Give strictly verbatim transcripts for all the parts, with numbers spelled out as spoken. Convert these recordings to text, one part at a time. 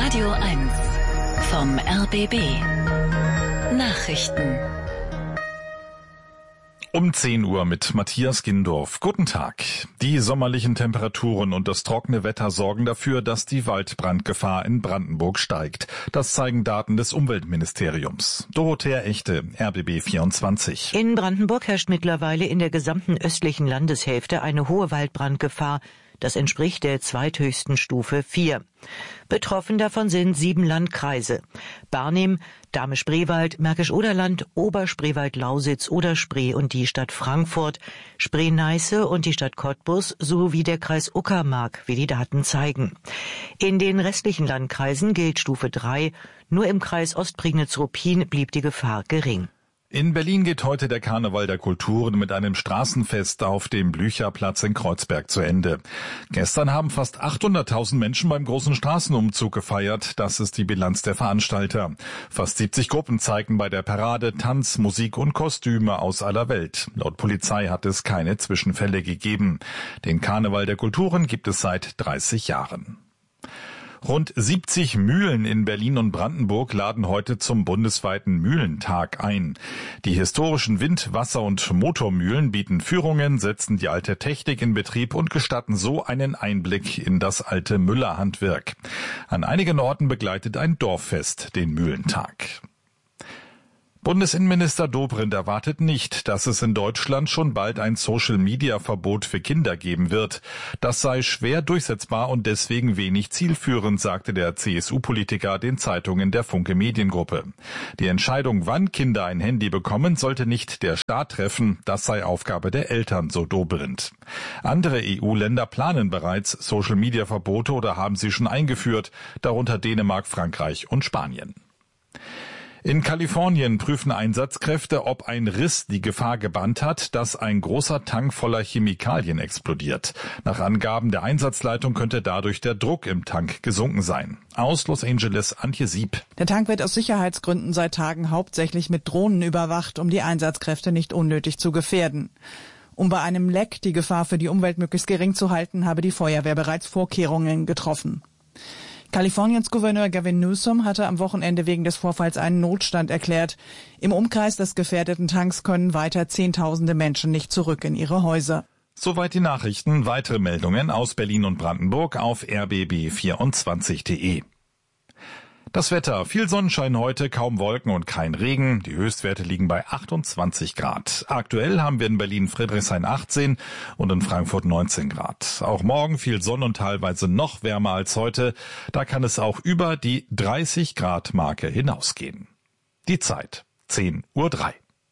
Radio eins vom R B B. Nachrichten. Um zehn Uhr mit Matthias Gindorf. Guten Tag. Die sommerlichen Temperaturen und das trockene Wetter sorgen dafür, dass die Waldbrandgefahr in Brandenburg steigt. Das zeigen Daten des Umweltministeriums. Dorothea Echte, R B B vierundzwanzig. In Brandenburg herrscht mittlerweile in der gesamten östlichen Landeshälfte eine hohe Waldbrandgefahr. Das entspricht der zweithöchsten Stufe vier. Betroffen davon sind sieben Landkreise: Barnim, Dahme-Spreewald, Märkisch-Oderland, Oberspreewald-Lausitz, Oder-Spree und die Stadt Frankfurt, Spree-Neiße und die Stadt Cottbus sowie der Kreis Uckermark, wie die Daten zeigen. In den restlichen Landkreisen gilt Stufe drei. Nur im Kreis Ostprignitz-Ruppin blieb die Gefahr gering. In Berlin geht heute der Karneval der Kulturen mit einem Straßenfest auf dem Blücherplatz in Kreuzberg zu Ende. Gestern haben fast achthunderttausend Menschen beim großen Straßenumzug gefeiert. Das ist die Bilanz der Veranstalter. Fast siebzig Gruppen zeigten bei der Parade Tanz, Musik und Kostüme aus aller Welt. Laut Polizei hat es keine Zwischenfälle gegeben. Den Karneval der Kulturen gibt es seit dreißig Jahren. Rund siebzig Mühlen in Berlin und Brandenburg laden heute zum bundesweiten Mühlentag ein. Die historischen Wind-, Wasser- und Motormühlen bieten Führungen, setzen die alte Technik in Betrieb und gestatten so einen Einblick in das alte Müllerhandwerk. An einigen Orten begleitet ein Dorffest den Mühlentag. Bundesinnenminister Dobrindt erwartet nicht, dass es in Deutschland schon bald ein Social-Media-Verbot für Kinder geben wird. Das sei schwer durchsetzbar und deswegen wenig zielführend, sagte der C S U-Politiker den Zeitungen der Funke Mediengruppe. Die Entscheidung, wann Kinder ein Handy bekommen, sollte nicht der Staat treffen. Das sei Aufgabe der Eltern, so Dobrindt. Andere E U-Länder planen bereits Social-Media-Verbote oder haben sie schon eingeführt, darunter Dänemark, Frankreich und Spanien. In Kalifornien prüfen Einsatzkräfte, ob ein Riss die Gefahr gebannt hat, dass ein großer Tank voller Chemikalien explodiert. Nach Angaben der Einsatzleitung könnte dadurch der Druck im Tank gesunken sein. Aus Los Angeles, Antje Sieb. Der Tank wird aus Sicherheitsgründen seit Tagen hauptsächlich mit Drohnen überwacht, um die Einsatzkräfte nicht unnötig zu gefährden. Um bei einem Leck die Gefahr für die Umwelt möglichst gering zu halten, habe die Feuerwehr bereits Vorkehrungen getroffen. Kaliforniens Gouverneur Gavin Newsom hatte am Wochenende wegen des Vorfalls einen Notstand erklärt. Im Umkreis des gefährdeten Tanks können weiter Zehntausende Menschen nicht zurück in ihre Häuser. Soweit die Nachrichten. Weitere Meldungen aus Berlin und Brandenburg auf r b b vierundzwanzig punkt de. Das Wetter. Viel Sonnenschein heute, kaum Wolken und kein Regen. Die Höchstwerte liegen bei achtundzwanzig Grad. Aktuell haben wir in Berlin-Friedrichshain achtzehn und in Frankfurt neunzehn Grad. Auch morgen viel Sonne und teilweise noch wärmer als heute. Da kann es auch über die dreißig Grad Marke hinausgehen. Die Zeit zehn Uhr drei.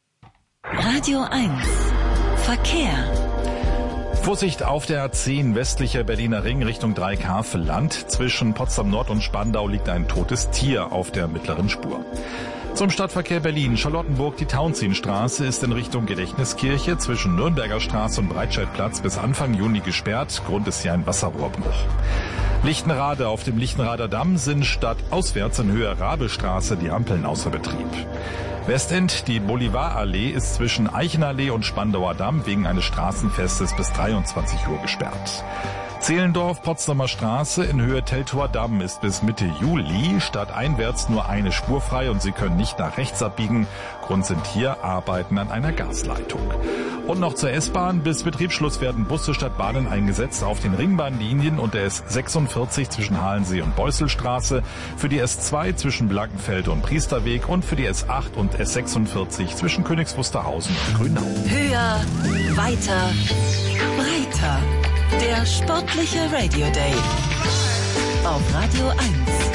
Radio eins. Verkehr. Vorsicht auf der A zehn westlicher Berliner Ring Richtung drei K Land. Zwischen Potsdam Nord und Spandau liegt ein totes Tier auf der mittleren Spur. Zum Stadtverkehr Berlin. Charlottenburg, die Tauentzienstraße ist in Richtung Gedächtniskirche zwischen Nürnberger Straße und Breitscheidplatz bis Anfang Juni gesperrt. Grund ist hier ein Wasserrohrbruch. Lichtenrade. Auf dem Lichtenrader Damm sind statt auswärts in Höhe Rabestraße die Ampeln außer Betrieb. Westend, die Bolivarallee ist zwischen Eichenallee und Spandauer Damm wegen eines Straßenfestes bis dreiundzwanzig Uhr gesperrt. Zehlendorf, Potsdamer Straße in Höhe Teltower Damm ist bis Mitte Juli stadteinwärts nur eine Spur frei und Sie können nicht nach rechts abbiegen. Grund sind hier Arbeiten an einer Gasleitung. Und noch zur S-Bahn. Bis Betriebsschluss werden Busse statt Bahnen eingesetzt auf den Ringbahnlinien und der S sechsundvierzig zwischen Halensee und Beusselstraße, für die S zwei zwischen Blankenfelde und Priesterweg und für die S acht und S sechsundvierzig zwischen Königs Wusterhausen und Grünau. Höher, weiter, breiter. Der sportliche Radio Day auf Radio eins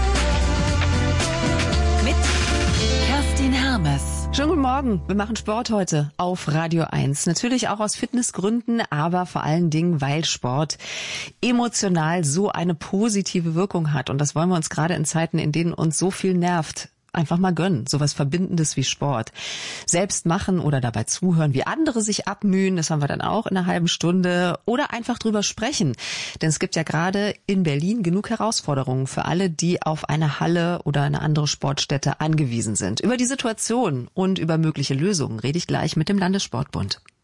mit Kerstin Hermes. Schönen guten Morgen. Wir machen Sport heute auf Radio eins. Natürlich auch aus Fitnessgründen, aber vor allen Dingen, weil Sport emotional so eine positive Wirkung hat. Und das wollen wir uns gerade in Zeiten, in denen uns so viel nervt, einfach mal gönnen. Sowas Verbindendes wie Sport. Selbst machen oder dabei zuhören, wie andere sich abmühen. Das haben wir dann auch in einer halben Stunde. Oder einfach drüber sprechen. Denn es gibt ja gerade in Berlin genug Herausforderungen für alle, die auf eine Halle oder eine andere Sportstätte angewiesen sind. Über die Situation und über mögliche Lösungen rede ich gleich mit dem Landessportbund.